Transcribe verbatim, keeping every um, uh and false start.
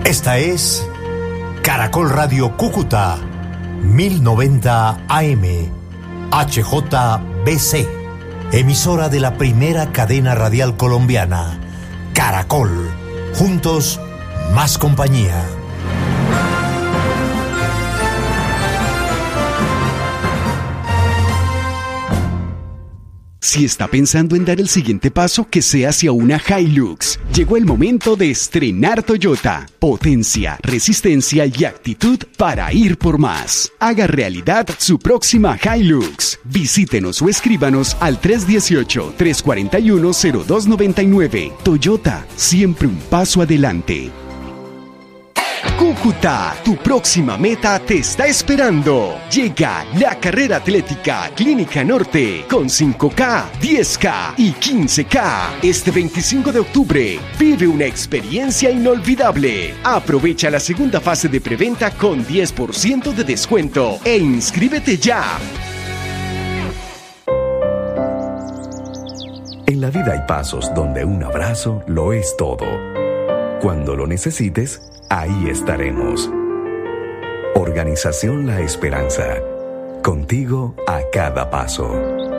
Esta es Caracol Radio Cúcuta, mil noventa A M, H J B C, emisora de la primera cadena radial colombiana, Caracol. Juntos, más compañía. Si está pensando en dar el siguiente paso, que sea hacia una Hilux. Llegó el momento de estrenar Toyota. Potencia, resistencia y actitud para ir por más. Haga realidad su próxima Hilux. Visítenos o escríbanos al tres uno ocho, tres cuatro uno, cero dos nueve nueve. Toyota, siempre un paso adelante. Cúcuta, tu próxima meta te está esperando. Llega la carrera atlética Clínica Norte con cinco K, diez K y quince K. Este veinticinco de octubre vive una experiencia inolvidable. Aprovecha la segunda fase de preventa con diez por ciento de descuento e inscríbete ya. En la vida hay pasos donde un abrazo lo es todo. Cuando lo necesites, ahí estaremos. Organización La Esperanza. Contigo a cada paso.